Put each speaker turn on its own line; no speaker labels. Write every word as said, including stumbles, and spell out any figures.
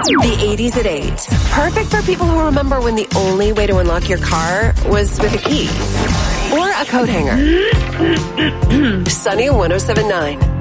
The eighties at eight. Perfect for people who remember when the only way to unlock your car was with a key. Or a coat hanger. Sunny one oh seven point nine.